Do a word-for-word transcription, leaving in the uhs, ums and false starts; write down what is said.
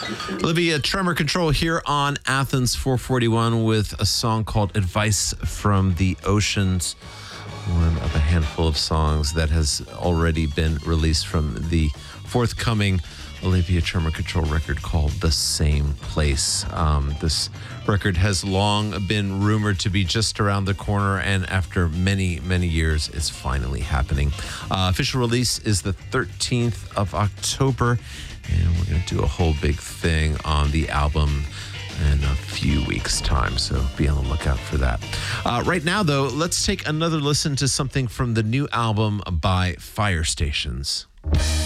Olivia Tremor Control here on Athens four forty-one with a song called Advice from the Oceans, one of a handful of songs that has already been released from the forthcoming Olivia Tremor Control record called The Same Place. Um, this record has long been rumored to be just around the corner, and after many, many years, it's finally happening. Uh, official release is the thirteenth of October, and we're going to do a whole big thing on the album in a few weeks' time, so be on the lookout for that. Uh, right now, though, let's take another listen to something from the new album by Fire Stations.